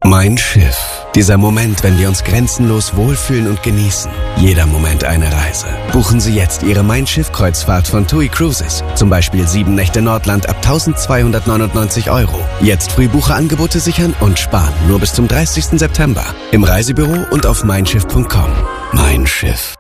Mein Schiff. Dieser Moment, wenn wir uns grenzenlos wohlfühlen und genießen. Jeder Moment eine Reise. Buchen Sie jetzt Ihre Mein Schiff-Kreuzfahrt von TUI Cruises. Zum Beispiel 7 Nächte Nordland ab 1.299 €. Jetzt Frühbucherangebote sichern und sparen. Nur bis zum 30. September. Im Reisebüro und auf meinschiff.com. Mein Schiff.